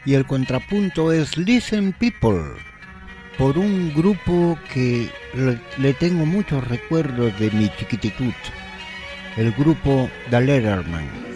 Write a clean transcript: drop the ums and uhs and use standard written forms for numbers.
y el contrapunto es Listen People, por un grupo que le tengo muchos recuerdos de mi chiquititud, el grupo The Letterman.